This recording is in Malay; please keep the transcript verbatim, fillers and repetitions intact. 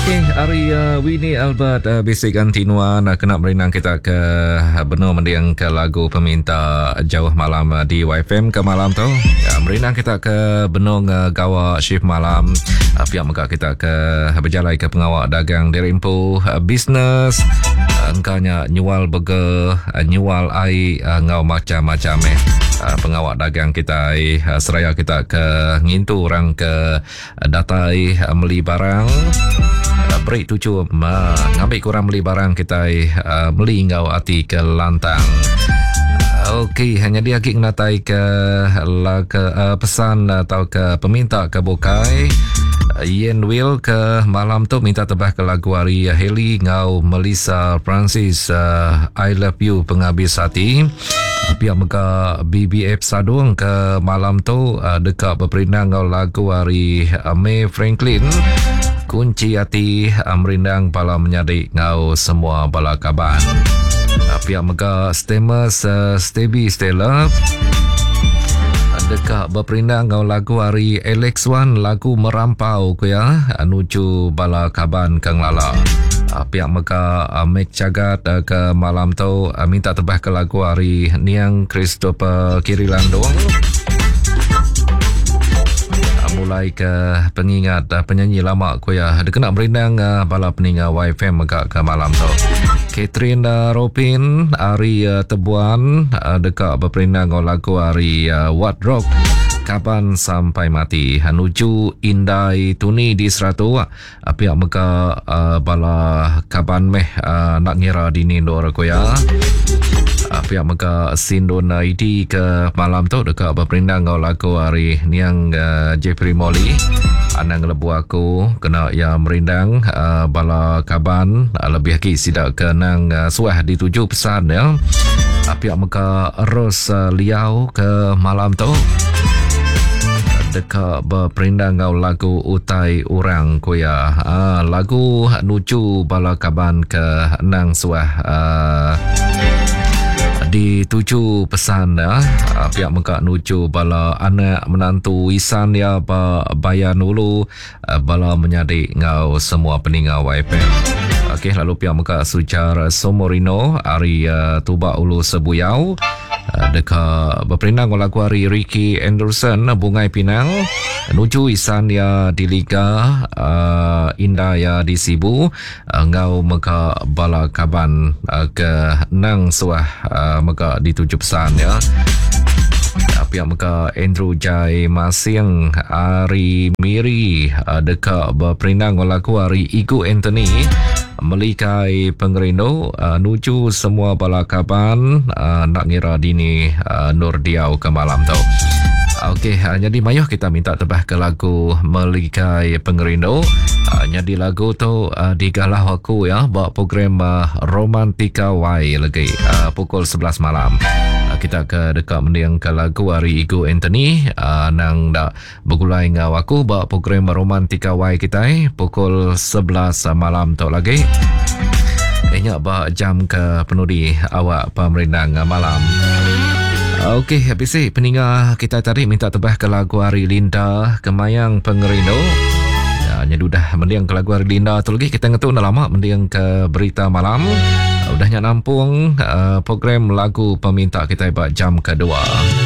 Okey, hari uh, Winnie Albert uh, Bisik Antinuan uh, kena berenang kita ke uh, benua mendiang ke lagu peminta jauh malam uh, di Y F M ke malam tu. Ya, berenang kita ke benung uh, gawa shift malam. Uh, pihak muka kita ke uh, berjalai ke pengawak dagang dirimpu uh, bisnes. Uh, engkanya nyual burger, uh, nyual air, uh, ngau macam-macam eh. Uh, pengawak dagang kita uh, seraya kita ke ngintu orang ke uh, datai uh, meli barang. Uh, break tujuh uh, ngambil kurang beli barang kita uh, beli ngau hati ke lantang. Uh, Okey, hanya dia kik natai ke, la, ke uh, pesan atau ke peminta ke bukai. Uh, Yen Will ke malam tu minta tebah ke lagu hari uh, Haley ngau Melissa Francis uh, I Love You Penghabis Hati. Uh, pihak muka B B F Sadung ke malam tu uh, dekat berperinang ngau lagu hari uh, May Franklin. Kunci hati merindang pala menyadik ngau semua bala kaban. Pihak mega Stemus uh, Stevie Stella dekat berperindang ngau lagu hari Alex One lagu merampau ku ya nuju bala kaban kang lala. Pihak mega uh, Mek Cagat uh, ke malam tu uh, minta tebah ke lagu hari Niang Christopher Kirilandong. Mulai ke pengingat uh, penyanyi lama ku ya ada kena berindang uh, bala peninga Y F M agak ke malam tu. Catherine uh, Robin Ari uh, Tebuan uh, dekat berperindang ngau lagu hari uh, What Rock Kapan Sampai Mati Hanuju Indai Tuni di Seratu uh, pihak meka uh, bala kaban meh uh, nak ngira dini dor ku ya. Uh, pihak mega Sindon I D ke malam tu dekat berperindang ngau lagu hari Niang uh, Jeffrey Molly anang lebu aku kena ya merindang uh, bala kaban uh, lebih lagi sidak ke nang uh, suah dituju pesan ya. Uh, pihak mega Ros uh, Liao ke malam tu dekat berperindang ngau lagu Utai Urang ku ya. Uh, lagu nuju bala kaban ke nang suah uh, di tuju pesan ya. Uh, pihak muka nuju bala anak menantu isan ya ba bayan ulu uh, bala menyadik ngau semua peninga Y F M. Okey, lalu pihak muka Sujar Somorino hari uh, Tuba Ulu Sebuyau uh, dekat berperindang lagu hari Ricky Anderson Bungai Pinang nuju isan ya di Liga uh, Indah ya di Sibu uh, ngau meka bala kaban uh, ke nang suah uh, meka dituju pesan ya. Uh, pihak meka Andrew Jai Masing Ari Miri uh, dekat berperindang lagu hari Igu Anthony melikai pengerindo uh, nuju semua bala kaban uh, nak ngira dini uh, Nur Diau ke malam tu. Okey, uh, jadi mayuh kita minta tebah ke lagu Melikai Pengerindo. Uh, jadi lagu tu uh, digalah aku ya buat program uh, Romantika Y lagi uh, pukul sebelas malam. Uh, kita ke dekat mendiang ke lagu hari Igu Anthony uh, nang dak bergulai ngau aku buat program Romantika Y kita eh, pukul sebelas uh, malam tu lagi. Ingat bah jam ke penudi awak pemerintah uh, malam. Okey, habis ni peninga kita tadi minta tebah ke lagu hari Linda Kemayang Pengerindo. Ya, nyedu dah mendiang ke lagu hari Linda tu lagi kita ngetuk dah lama mendiang ke berita malam. Uh, udahnya nampung uh, program lagu peminta kita buat jam kedua.